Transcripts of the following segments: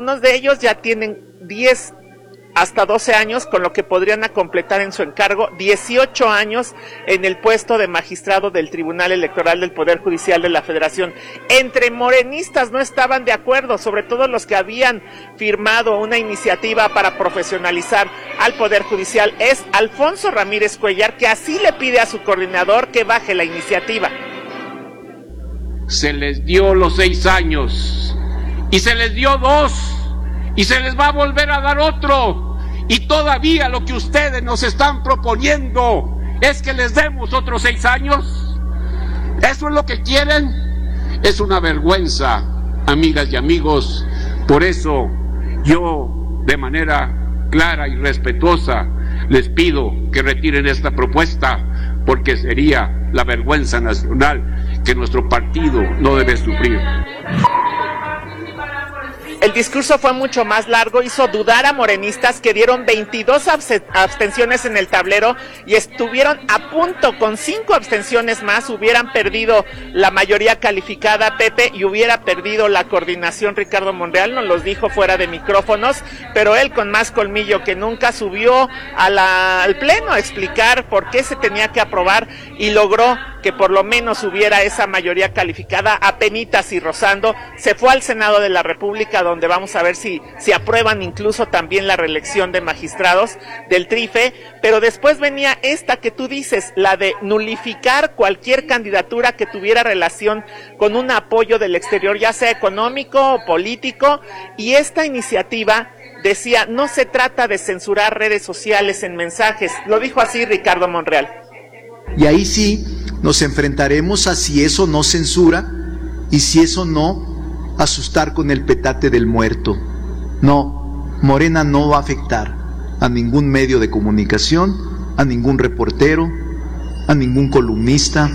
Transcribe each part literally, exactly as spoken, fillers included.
algunos de ellos ya tienen diez hasta doce años, con lo que podrían completar en su encargo dieciocho años en el puesto de magistrado del Tribunal Electoral del Poder Judicial de la Federación. Entre morenistas no estaban de acuerdo, sobre todo los que habían firmado una iniciativa para profesionalizar al Poder Judicial. Es Alfonso Ramírez Cuellar, que así le pide a su coordinador que baje la iniciativa. Se les dio los seis años y se les dio dos y se les va a volver a dar otro, y todavía lo que ustedes nos están proponiendo es que les demos otros seis años. ¿Eso es lo que quieren? Es una vergüenza, amigas y amigos. Por eso yo, de manera clara y respetuosa, les pido que retiren esta propuesta, porque sería la vergüenza nacional que nuestro partido no debe sufrir. El discurso fue mucho más largo, hizo dudar a morenistas, que dieron veintidós abstenciones en el tablero y estuvieron a punto, con cinco abstenciones más, hubieran perdido la mayoría calificada, Pepe, y hubiera perdido la coordinación Ricardo Monreal. Nos los dijo fuera de micrófonos, pero él, con más colmillo que nunca, subió a la, al pleno a explicar por qué se tenía que aprobar y logró que por lo menos hubiera esa mayoría calificada, apenitas y rozando. Se fue al Senado de la República, donde vamos a ver si, si aprueban incluso también la reelección de magistrados del TRIFE, pero después venía esta que tú dices, la de nulificar cualquier candidatura que tuviera relación con un apoyo del exterior, ya sea económico o político, y esta iniciativa decía, no se trata de censurar redes sociales en mensajes, lo dijo así Ricardo Monreal. Y ahí sí nos enfrentaremos a si eso no censura y si eso no asustar con el petate del muerto. No, Morena no va a afectar a ningún medio de comunicación, a ningún reportero, a ningún columnista.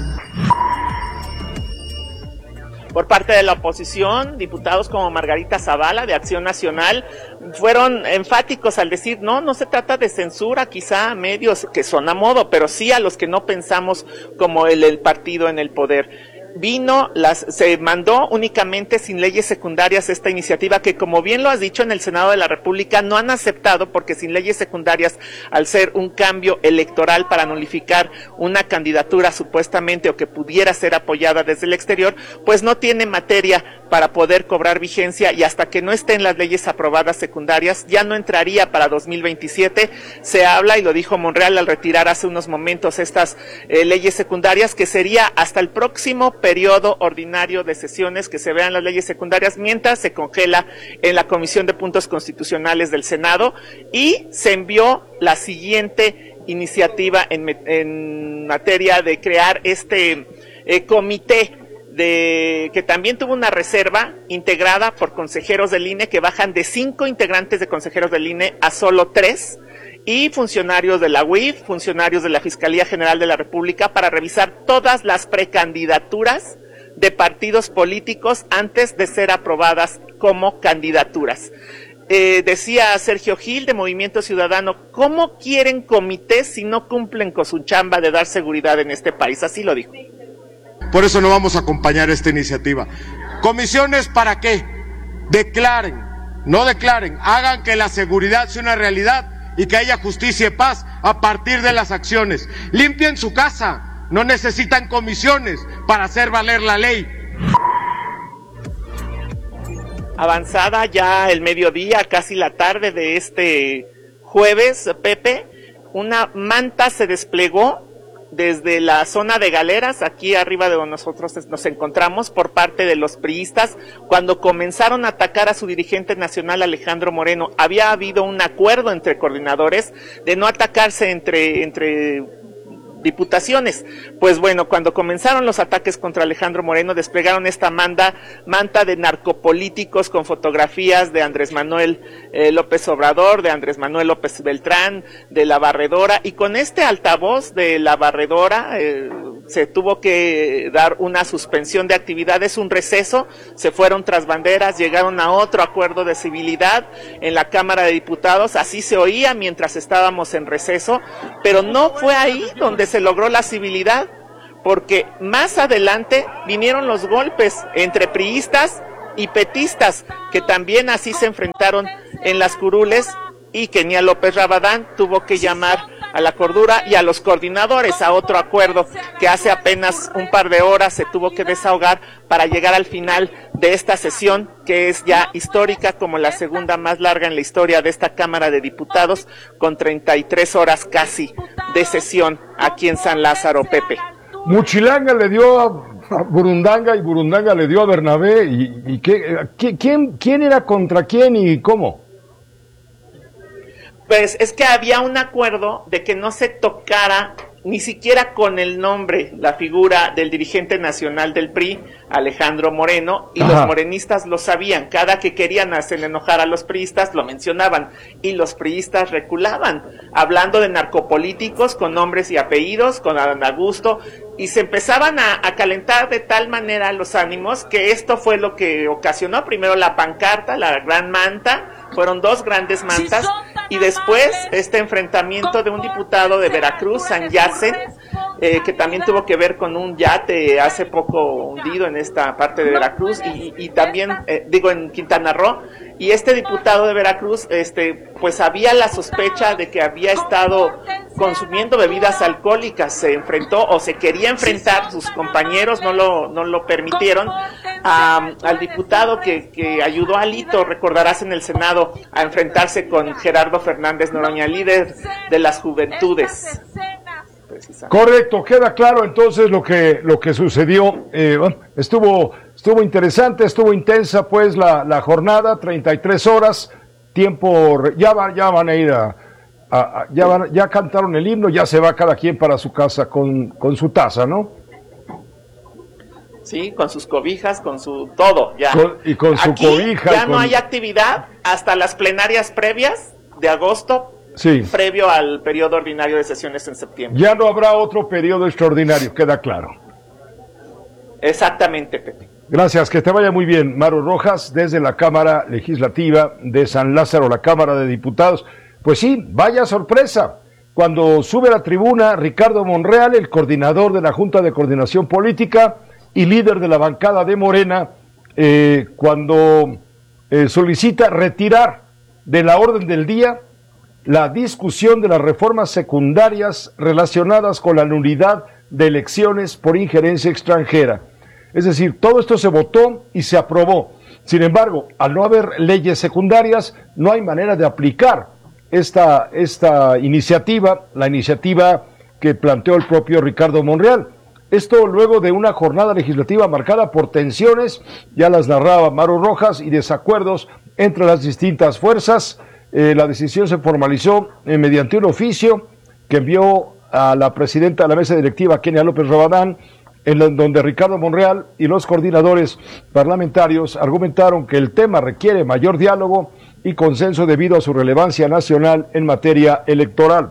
Por parte de la oposición, diputados como Margarita Zavala de Acción Nacional fueron enfáticos al decir, no, no se trata de censura quizá a medios que son a modo, pero sí a los que no pensamos como el, el partido en el poder. Vino, las, se mandó únicamente sin leyes secundarias esta iniciativa que, como bien lo has dicho, en el Senado de la República no han aceptado, porque sin leyes secundarias, al ser un cambio electoral para nulificar una candidatura supuestamente o que pudiera ser apoyada desde el exterior, pues no tiene materia para poder cobrar vigencia, y hasta que no estén las leyes aprobadas secundarias ya no entraría para dos mil veintisiete. Se habla, y lo dijo Monreal al retirar hace unos momentos estas eh, leyes secundarias, que sería hasta el próximo periodo ordinario de sesiones que se vean las leyes secundarias, mientras se congela en la Comisión de Puntos Constitucionales del Senado, y se envió la siguiente iniciativa en, en materia de crear este eh, comité de que también tuvo una reserva integrada por consejeros del I N E, que bajan de cinco integrantes de consejeros del I N E a solo tres, y funcionarios de la U I F, funcionarios de la Fiscalía General de la República, para revisar todas las precandidaturas de partidos políticos antes de ser aprobadas como candidaturas. Eh, decía Sergio Gil de Movimiento Ciudadano, ¿cómo quieren comités si no cumplen con su chamba de dar seguridad en este país? Así lo dijo. Por eso no vamos a acompañar esta iniciativa. ¿Comisiones para qué? Declaren, no declaren, hagan que la seguridad sea una realidad y que haya justicia y paz a partir de las acciones. Limpien su casa, no necesitan comisiones para hacer valer la ley. Avanzada ya el mediodía, casi la tarde de este jueves, Pepe, una manta se desplegó desde la zona de Galeras, aquí arriba de donde nosotros nos encontramos, por parte de los priistas, cuando comenzaron a atacar a su dirigente nacional, Alejandro Moreno. Había habido un acuerdo entre coordinadores de no atacarse entre, entre diputaciones. Pues bueno, cuando comenzaron los ataques contra Alejandro Moreno, desplegaron esta manda, manta de narcopolíticos con fotografías de Andrés Manuel eh, López Obrador, de Andrés Manuel López Beltrán, de La Barredora, y con este altavoz de La Barredora eh, se tuvo que dar una suspensión de actividades, un receso, se fueron tras banderas, llegaron a otro acuerdo de civilidad en la Cámara de Diputados, así se oía mientras estábamos en receso, pero no fue ahí donde se logró la civilidad, porque más adelante vinieron los golpes entre priistas y petistas, que también así se enfrentaron en las curules, y Kenia López Rabadán tuvo que llamar a la cordura y a los coordinadores a otro acuerdo que hace apenas un par de horas se tuvo que desahogar para llegar al final de esta sesión, que es ya histórica como la segunda más larga en la historia de esta Cámara de Diputados, con treinta y tres horas casi de sesión aquí en San Lázaro, Pepe. Muchilanga le dio a Burundanga y Burundanga le dio a Bernabé, y, y qué, ¿quién, quién era contra quién y cómo? Pues es que había un acuerdo de que no se tocara ni siquiera con el nombre la figura del dirigente nacional del P R I, Alejandro Moreno, y Ajá. los morenistas lo sabían. Cada que querían hacer enojar a los priistas lo mencionaban, y los priistas reculaban, hablando de narcopolíticos con nombres y apellidos, con Adán Augusto, y se empezaban a, a calentar de tal manera los ánimos que esto fue lo que ocasionó primero la pancarta, la gran manta, fueron dos grandes mantas, y después este enfrentamiento de un diputado de Veracruz, San Yacen, eh, que también tuvo que ver con un yate hace poco hundido en esta parte de Veracruz, y, y también, eh, digo, en Quintana Roo, y este diputado de Veracruz, este, pues había la sospecha de que había estado consumiendo bebidas alcohólicas, se enfrentó o se quería enfrentar, sus compañeros no lo, no lo permitieron, a, al diputado que, que ayudó a Alito, recordarás, en el Senado, a enfrentarse con Gerardo Fernández Noroña, líder de las Juventudes. Correcto, queda claro entonces lo que lo que sucedió. Eh, bueno, estuvo estuvo interesante, estuvo intensa pues la, la jornada, treinta y tres horas, tiempo, ya van, ya van a ir a, a, a ya van, ya cantaron el himno, ya se va cada quien para su casa con, con su taza, ¿no? Sí, con sus cobijas, con su todo, ya. Con, y con su Aquí cobija. Ya con... no hay actividad hasta las plenarias previas de agosto. Sí. Previo al periodo ordinario de sesiones en septiembre. Ya no habrá otro periodo extraordinario, queda claro. Exactamente, Pepe. Gracias, que te vaya muy bien. Maru Rojas, desde la Cámara Legislativa de San Lázaro, la Cámara de Diputados. Pues sí, vaya sorpresa. Cuando sube a la tribuna Ricardo Monreal, el coordinador de la Junta de Coordinación Política y líder de la bancada de Morena, eh, cuando eh, solicita retirar de la orden del día la discusión de las reformas secundarias relacionadas con la nulidad de elecciones por injerencia extranjera. Es decir, todo esto se votó y se aprobó. Sin embargo, al no haber leyes secundarias, no hay manera de aplicar esta, esta iniciativa, la iniciativa que planteó el propio Ricardo Monreal. Esto luego de una jornada legislativa marcada por tensiones, ya las narraba Maru Rojas, y desacuerdos entre las distintas fuerzas. Eh, la decisión se formalizó eh, mediante un oficio que envió a la presidenta de la mesa directiva, Kenia López Rabadán, en la, donde Ricardo Monreal y los coordinadores parlamentarios argumentaron que el tema requiere mayor diálogo y consenso debido a su relevancia nacional en materia electoral.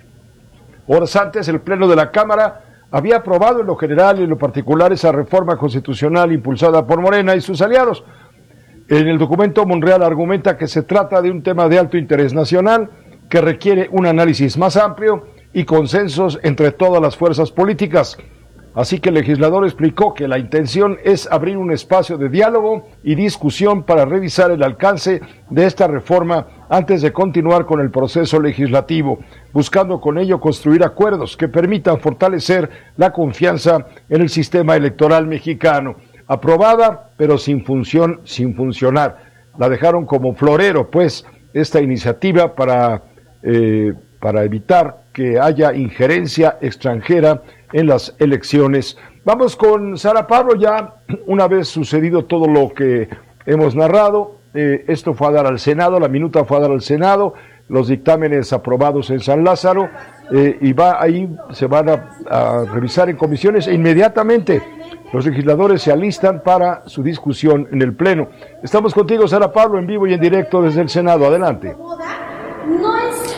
Horas antes, el Pleno de la Cámara había aprobado en lo general y en lo particular esa reforma constitucional impulsada por Morena y sus aliados. En el documento, Monreal argumenta que se trata de un tema de alto interés nacional que requiere un análisis más amplio y consensos entre todas las fuerzas políticas. Así que el legislador explicó que la intención es abrir un espacio de diálogo y discusión para revisar el alcance de esta reforma antes de continuar con el proceso legislativo, buscando con ello construir acuerdos que permitan fortalecer la confianza en el sistema electoral mexicano. Aprobada, pero sin función, sin funcionar. La dejaron como florero, pues, esta iniciativa para, eh, para evitar que haya injerencia extranjera en las elecciones. Vamos con Sara Pablo, ya una vez sucedido todo lo que hemos narrado, eh, esto fue a dar al Senado, la minuta fue a dar al Senado, los dictámenes aprobados en San Lázaro, eh, y va ahí, se van a, a revisar en comisiones e inmediatamente los legisladores se alistan para su discusión en el Pleno. Estamos contigo, Sara Pablo, en vivo y en directo desde el Senado. Adelante. No es el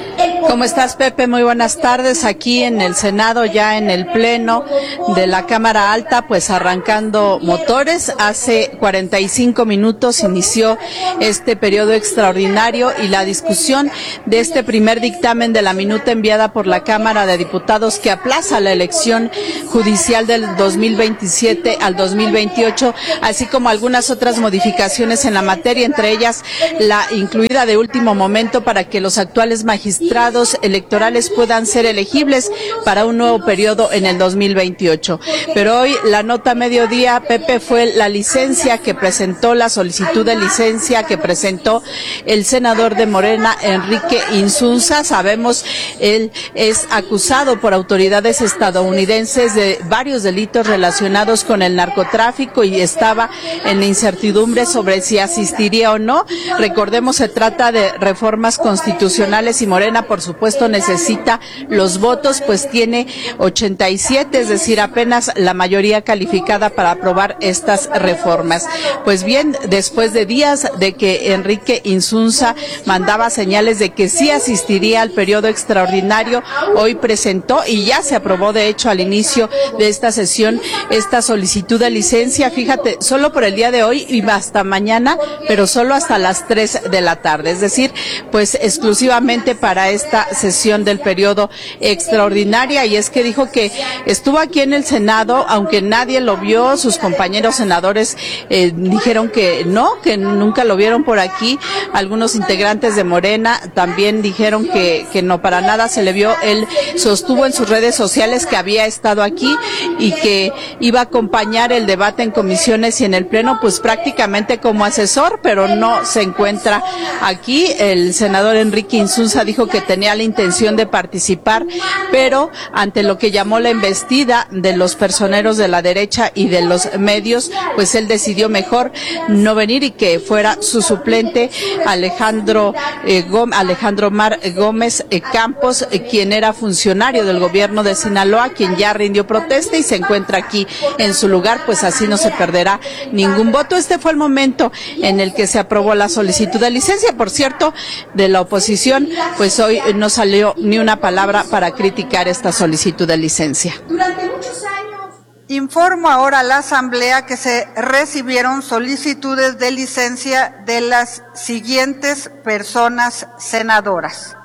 ¿Cómo estás, Pepe? Muy buenas tardes. Aquí en el Senado, ya en el Pleno de la Cámara Alta, pues arrancando motores. Hace cuarenta y cinco minutos inició este periodo extraordinario y la discusión de este primer dictamen de la minuta enviada por la Cámara de Diputados que aplaza la elección judicial del dos mil veintisiete al dos mil veintiocho, así como algunas otras modificaciones en la materia, entre ellas la incluida de último momento para que los actuales magistrados electorales puedan ser elegibles para un nuevo periodo en el dos mil veintiocho. Pero hoy la nota mediodía, Pepe, fue la licencia que presentó, la solicitud de licencia que presentó el senador de Morena, Enrique Insunza. Sabemos, él es acusado por autoridades estadounidenses de varios delitos relacionados con el narcotráfico y estaba en la incertidumbre sobre si asistiría o no. Recordemos, se trata de reformas constitucionales y Morena, por supuesto, necesita los votos, pues tiene ochenta y siete, es decir, apenas la mayoría calificada para aprobar estas reformas. Pues bien, después de días de que Enrique Insunza mandaba señales de que sí asistiría al periodo extraordinario, hoy presentó y ya se aprobó, de hecho, al inicio de esta sesión, esta solicitud de licencia, fíjate, solo por el día de hoy y hasta mañana, pero solo hasta las tres de la tarde, es decir, pues exclusivamente para esta sesión del periodo extraordinaria. Y es que dijo que estuvo aquí en el Senado, aunque nadie lo vio, sus compañeros senadores eh, dijeron que no, que nunca lo vieron por aquí, algunos integrantes de Morena también dijeron que, que no, para nada se le vio. Él sostuvo en sus redes sociales que había estado aquí y que iba a acompañar el debate en comisiones y en el Pleno, pues prácticamente como asesor, pero no se encuentra aquí. El senador Enrique Insunza dijo que tenía la intención de participar, pero ante lo que llamó la embestida de los personeros de la derecha y de los medios, pues él decidió mejor no venir y que fuera su suplente Alejandro eh, Gómez, Alejandro Mar Gómez eh, Campos, eh, quien era funcionario del gobierno de Sinaloa, quien ya rindió protesta y se encuentra aquí en su lugar, pues así no se perderá ningún voto. Este fue el momento en el que se aprobó la solicitud de licencia. Por cierto, de la oposición, pues hoy no salió ni una palabra para criticar esta solicitud de licencia. Durante muchos años. Informo ahora a la Asamblea que se recibieron solicitudes de licencia de las siguientes personas senadoras.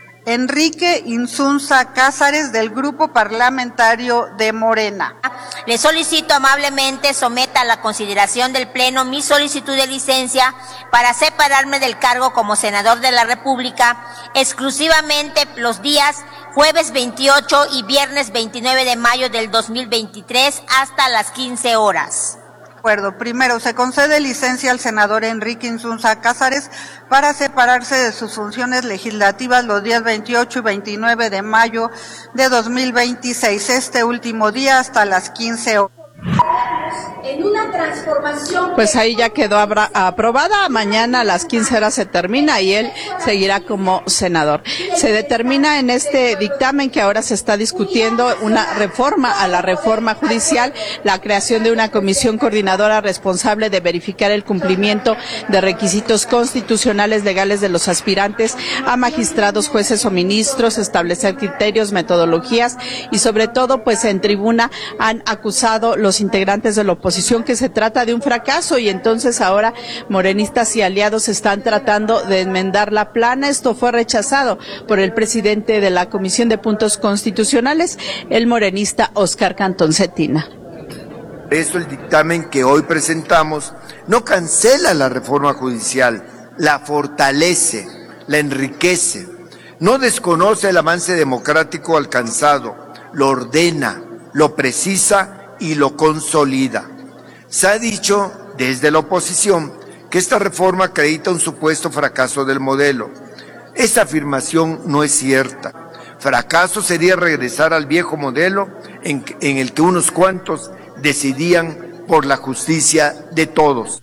Enrique Insunza Cázares, del Grupo Parlamentario de Morena. Le solicito amablemente someta a la consideración del Pleno mi solicitud de licencia para separarme del cargo como senador de la República exclusivamente los días jueves veintiocho y viernes veintinueve de mayo del dos mil veintitrés hasta las quince horas. Acuerdo. Primero, se concede licencia al senador Enrique Insunza Cázares para separarse de sus funciones legislativas los días veintiocho y veintinueve de mayo de dos mil veintiséis, este último día hasta las quince horas. En una transformación. Pues ahí ya quedó aprobada. Mañana a las quince horas se termina y él seguirá como senador. Se determina en este dictamen que ahora se está discutiendo una reforma a la reforma judicial, la creación de una comisión coordinadora responsable de verificar el cumplimiento de requisitos constitucionales legales de los aspirantes a magistrados, jueces o ministros, establecer criterios, metodologías y sobre todo, pues en tribuna han acusado los integrantes de la oposición que se trata de un fracaso y entonces ahora morenistas y aliados están tratando de enmendar la plana. Esto fue rechazado por el presidente de la Comisión de Puntos Constitucionales, el morenista Óscar Cantón Cetina. Esto, el dictamen que hoy presentamos no cancela la reforma judicial, la fortalece, la enriquece, no desconoce el avance democrático alcanzado, lo ordena, lo precisa y lo consolida. Se ha dicho desde la oposición que esta reforma acredita un supuesto fracaso del modelo. Esta afirmación no es cierta. Fracaso sería regresar al viejo modelo en, en el que unos cuantos decidían por la justicia de todos.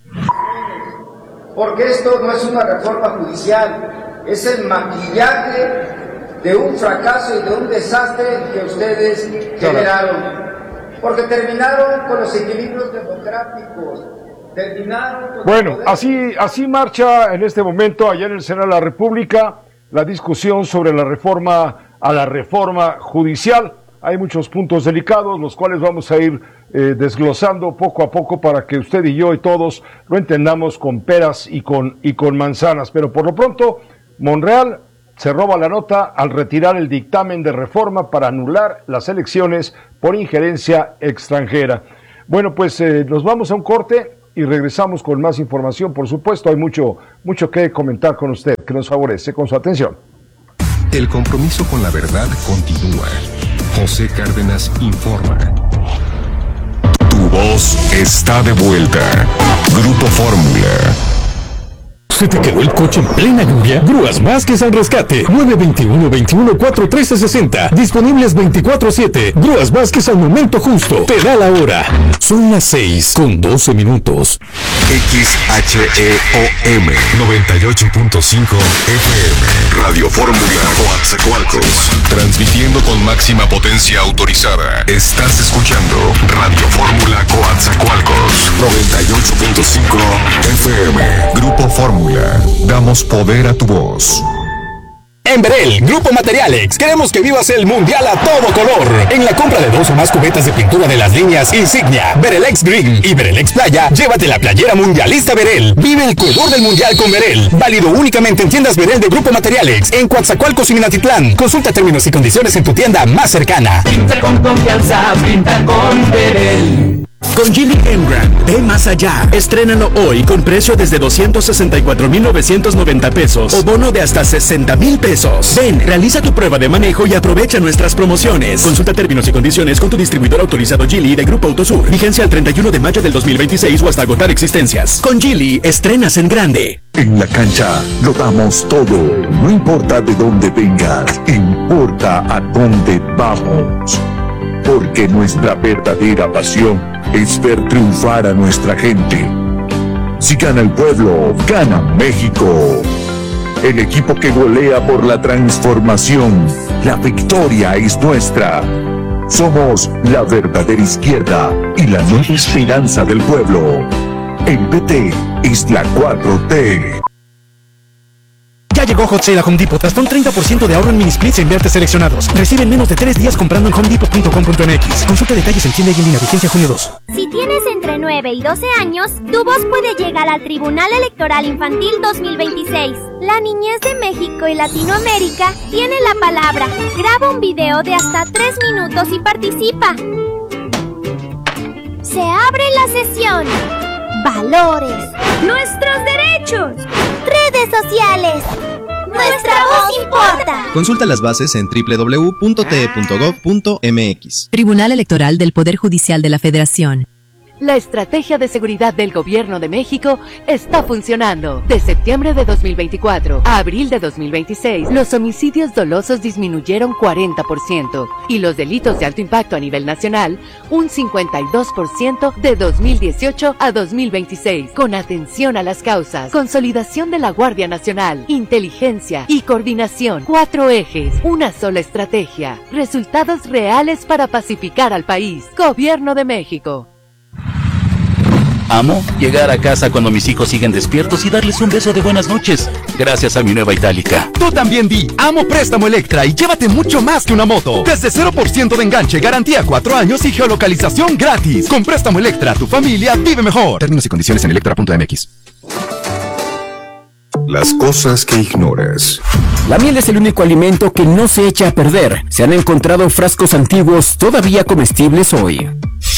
Porque esto no es una reforma judicial, es el maquillaje de un fracaso y de un desastre que ustedes generaron. Porque terminaron con los equilibrios democráticos, terminaron con... Bueno, así, así marcha en este momento allá en el Senado de la República la discusión sobre la reforma a la reforma judicial. Hay muchos puntos delicados, los cuales vamos a ir eh, desglosando poco a poco para que usted y yo y todos lo entendamos con peras y con, y con manzanas. Pero por lo pronto, Monreal se roba la nota al retirar el dictamen de reforma para anular las elecciones por injerencia extranjera. Bueno, pues eh, nos vamos a un corte y regresamos con más información. Por supuesto, hay mucho, mucho que comentar con usted, que nos favorece con su atención. El compromiso con la verdad continúa. José Cárdenas informa. Tu voz está de vuelta. Grupo Fórmula. ¿Se te quedó el coche en plena lluvia? Grúas Vázquez al rescate. nueve dos uno, veintiuno, cuatro, trece, sesenta. Disponibles veinticuatro siete. Grúas Vázquez al momento justo. Te da la hora. Son las seis con doce minutos. X H E O M noventa y ocho punto cinco F M. Radio Fórmula Coatzacoalcos. Transmitiendo con máxima potencia autorizada. Estás escuchando Radio Fórmula Coatzacoalcos. noventa y ocho punto cinco F M. Grupo Fórmula. Damos poder a tu voz. En Berel, Grupo Materialex, queremos que vivas el Mundial a todo color. En la compra de dos o más cubetas de pintura de las líneas Insignia, Berelex Green y Berelex Playa, llévate la playera mundialista Berel. Vive el color del Mundial con Berel. Válido únicamente en tiendas Berel de Grupo Materialex, en Coatzacoalcos y Minatitlán. Consulta términos y condiciones en tu tienda más cercana. Pinta con confianza, pinta con Berel. Con Geely Emgrand, ve más allá. Estrénalo hoy con precio desde doscientos sesenta y cuatro mil novecientos noventa pesos o bono de hasta sesenta mil pesos. Ven, realiza tu prueba de manejo y aprovecha nuestras promociones. Consulta términos y condiciones con tu distribuidor autorizado Geely de Grupo Autosur. Vigencia al treinta y uno de mayo del dos mil veintiséis o hasta agotar existencias. Con Geely, estrenas en grande. En la cancha lo damos todo. No importa de dónde vengas, importa a dónde vamos. Porque nuestra verdadera pasión es ver triunfar a nuestra gente. Si gana el pueblo, gana México. El equipo que golea por la transformación. La victoria es nuestra. Somos la verdadera izquierda y la nueva esperanza del pueblo. El P T es la cuatro T. Ya llegó Hot Sale a Home Depot. Hasta un treinta por ciento de ahorro en mini splits e invertes seleccionados. Recibe en menos de tres días comprando en home depot punto com punto m x. Consulta detalles en tienda y en línea. Vigencia junio dos. Si tienes entre nueve y doce años, tu voz puede llegar al Tribunal Electoral Infantil dos mil veintiséis. La niñez de México y Latinoamérica tiene la palabra. Graba un video de hasta tres minutos y participa. Se abre la sesión. Valores. Nuestros derechos. Redes sociales. Nuestra voz importa. Consulta las bases en doble u doble u doble u punto t e punto gov punto m x. Tribunal Electoral del Poder Judicial de la Federación. La estrategia de seguridad del Gobierno de México está funcionando. De septiembre de dos mil veinticuatro a abril de dos mil veintiséis, los homicidios dolosos disminuyeron cuarenta por ciento y los delitos de alto impacto a nivel nacional un cincuenta y dos por ciento de dos mil dieciocho a dos mil veintiséis. Con atención a las causas, consolidación de la Guardia Nacional, inteligencia y coordinación. Cuatro ejes, una sola estrategia. Resultados reales para pacificar al país. Gobierno de México. Amo llegar a casa cuando mis hijos siguen despiertos y darles un beso de buenas noches, gracias a mi nueva Itálica. Tú también di Amo Préstamo Electra y llévate mucho más que una moto. Desde cero por ciento de enganche, garantía cuatro años y geolocalización gratis. Con Préstamo Electra, tu familia vive mejor. Términos y condiciones en electra punto m x. Las cosas que ignoras. La miel es el único alimento que no se echa a perder. Se han encontrado frascos antiguos todavía comestibles hoy.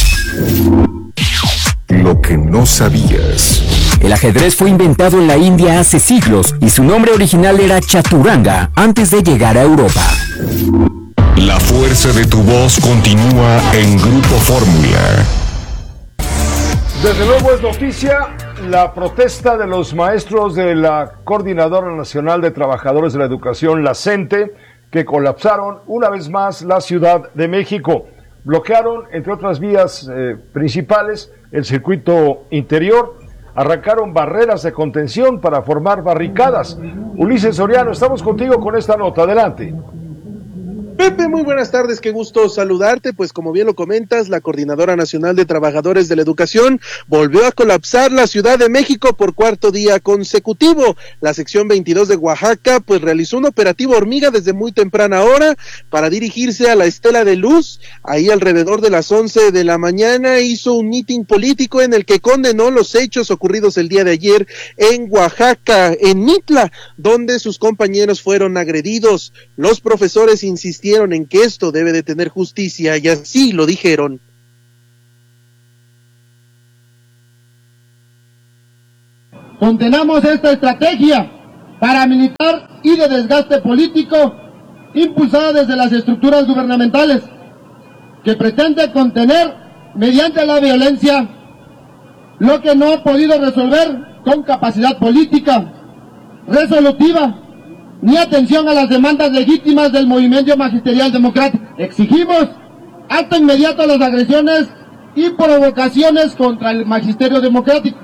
Lo que no sabías. El ajedrez fue inventado en la India hace siglos y su nombre original era Chaturanga antes de llegar a Europa. La fuerza de tu voz continúa en Grupo Fórmula. Desde luego es noticia la protesta de los maestros de la Coordinadora Nacional de Trabajadores de la Educación, la CENTE, que colapsaron una vez más la Ciudad de México. Bloquearon, entre otras vías eh, principales, el circuito interior, arrancaron barreras de contención para formar barricadas. Ulises Soriano, estamos contigo con esta nota, adelante. Pepe, muy buenas tardes, qué gusto saludarte. Pues como bien lo comentas, la Coordinadora Nacional de Trabajadores de la Educación volvió a colapsar la Ciudad de México por cuarto día consecutivo. La sección veintidós de Oaxaca pues realizó un operativo hormiga desde muy temprana hora para dirigirse a la Estela de Luz. Ahí alrededor de las once de la mañana hizo un mitin político en el que condenó los hechos ocurridos el día de ayer en Oaxaca, en Mitla, donde sus compañeros fueron agredidos. Los profesores insistieron en que esto debe de tener justicia y así lo dijeron. Condenamos esta estrategia paramilitar y de desgaste político impulsada desde las estructuras gubernamentales que pretende contener mediante la violencia lo que no ha podido resolver con capacidad política resolutiva ni atención a las demandas legítimas del movimiento magisterial democrático. Exigimos alto inmediato a las agresiones y provocaciones contra el magisterio democrático.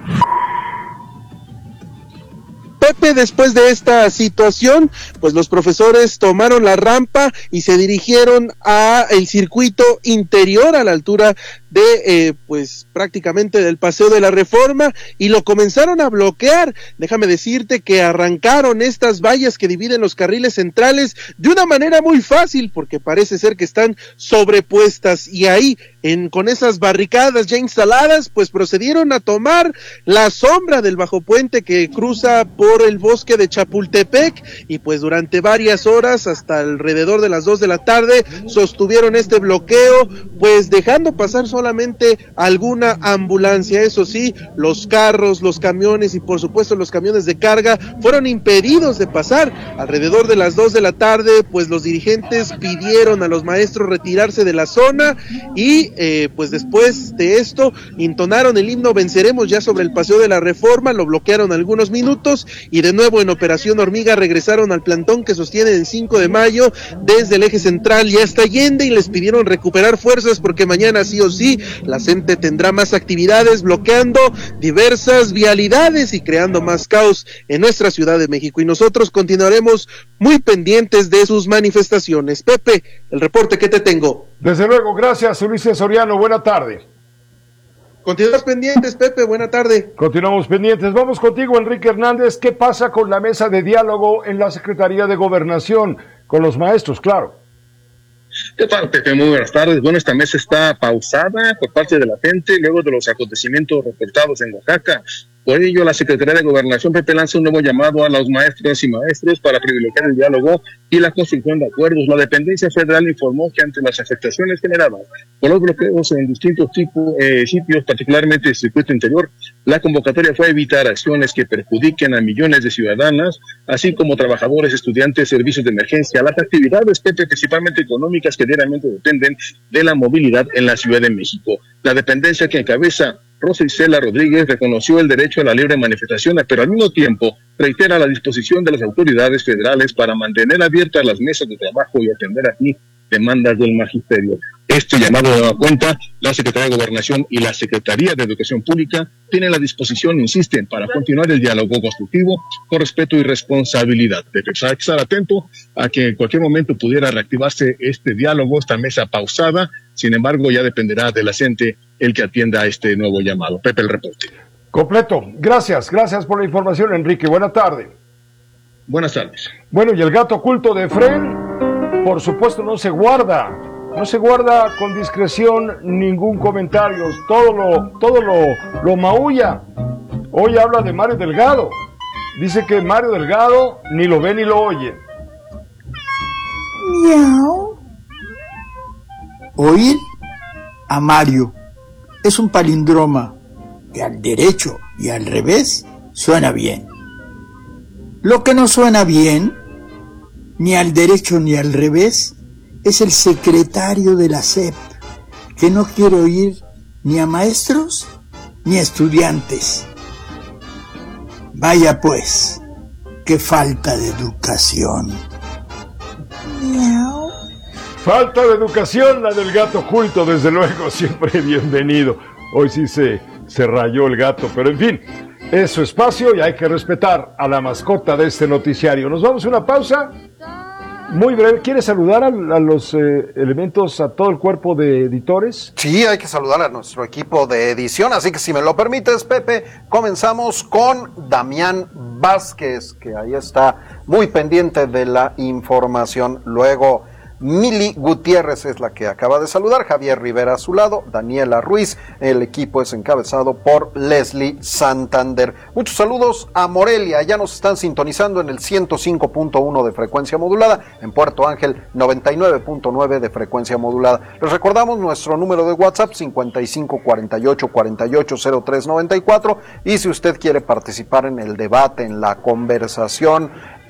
Pepe, después de esta situación, pues los profesores tomaron la rampa y se dirigieron a el circuito interior a la altura de, eh, pues prácticamente del Paseo de la Reforma y lo comenzaron a bloquear. Déjame decirte que arrancaron estas vallas que dividen los carriles centrales de una manera muy fácil porque parece ser que están sobrepuestas y ahí en, con esas barricadas ya instaladas pues procedieron a tomar la sombra del bajo puente que cruza por el bosque de Chapultepec y pues durante varias horas hasta alrededor de las dos de la tarde sostuvieron este bloqueo pues dejando pasar solamente alguna ambulancia. Eso sí, los carros, los camiones y por supuesto los camiones de carga fueron impedidos de pasar. Alrededor de las dos de la tarde pues los dirigentes pidieron a los maestros retirarse de la zona y eh, pues después de esto entonaron el himno Venceremos ya sobre el Paseo de la Reforma, lo bloquearon algunos minutos y de nuevo en Operación Hormiga regresaron al plantón que sostienen el cinco de mayo desde el eje central y hasta Allende y les pidieron recuperar fuerzas porque mañana sí o sí la C E N T E tendrá más actividades bloqueando diversas vialidades y creando más caos en nuestra Ciudad de México y nosotros continuaremos muy pendientes de sus manifestaciones. Pepe, el reporte que te tengo. Desde luego, gracias Ulises Soriano, buena tarde. Continuamos pendientes, Pepe, buena tarde. Continuamos pendientes, vamos contigo Enrique Hernández. ¿Qué pasa con la mesa de diálogo en la Secretaría de Gobernación? Con los maestros, claro. ¿Qué tal, Pepe? Muy buenas tardes. Bueno, esta mesa está pausada por parte de la gente luego de los acontecimientos reportados en Oaxaca. Por ello, la Secretaría de Gobernación, Pepe, lanza un nuevo llamado a los maestros y maestros para privilegiar el diálogo y la construcción de acuerdos. La dependencia federal informó que ante las afectaciones generadas por los bloqueos en distintos tipos, eh, sitios, particularmente el circuito interior, la convocatoria fue evitar acciones que perjudiquen a millones de ciudadanas, así como trabajadores, estudiantes, servicios de emergencia, las actividades, Pepe, principalmente económicas que diariamente dependen de la movilidad en la Ciudad de México. La dependencia que encabeza Rosa Isela Rodríguez reconoció el derecho a la libre manifestación, pero al mismo tiempo reitera la disposición de las autoridades federales para mantener abiertas las mesas de trabajo y atender así demandas del magisterio. Este llamado de nueva cuenta, la Secretaría de Gobernación y la Secretaría de Educación Pública tienen la disposición, insisten, para continuar el diálogo constructivo con respeto y responsabilidad. Debe estar atento a que en cualquier momento pudiera reactivarse este diálogo, esta mesa pausada. Sin embargo, ya dependerá de la gente el que atienda a este nuevo llamado. Pepe, el reporte. Completo. Gracias, gracias por la información, Enrique. Buena tarde. Buenas tardes. Bueno, y el gato oculto de Fren, por supuesto, no se guarda. No se guarda con discreción ningún comentario. Todo lo, todo lo, lo maulla. Hoy habla de Mario Delgado. Dice que Mario Delgado ni lo ve ni lo oye. Miau. Oír a Mario es un palindroma que al derecho y al revés suena bien. Lo que no suena bien, ni al derecho ni al revés, es el secretario de la S E P, que no quiere oír ni a maestros ni a estudiantes. Vaya pues, qué falta de educación. Miau. Falta de educación, la del gato oculto, desde luego, siempre bienvenido. Hoy sí se, se rayó el gato, pero en fin, es su espacio y hay que respetar a la mascota de este noticiario. Nos vamos a una pausa muy breve, ¿quieres saludar a, a los eh, elementos, a todo el cuerpo de editores? Sí, hay que saludar a nuestro equipo de edición, así que si me lo permites, Pepe, comenzamos con Damián Vázquez, que ahí está muy pendiente de la información. Luego Mili Gutiérrez es la que acaba de saludar, Javier Rivera a su lado, Daniela Ruiz, el equipo es encabezado por Leslie Santander. Muchos saludos a Morelia, ya nos están sintonizando en el ciento cinco punto uno de frecuencia modulada, en Puerto Ángel noventa y nueve punto nueve de frecuencia modulada. Les recordamos nuestro número de WhatsApp cincuenta y cinco cuarenta y ocho cuarenta y ocho cero tres noventa y cuatro, y si usted quiere participar en el debate, en la conversación,